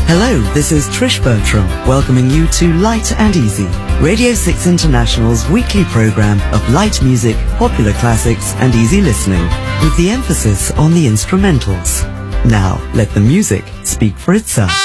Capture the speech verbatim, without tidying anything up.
Hello, this is Trish Bertram, welcoming you to Light and Easy, Radio six International's weekly program of light music, popular classics and easy listening, with the emphasis on the instrumentals. Now, let the music speak for itself.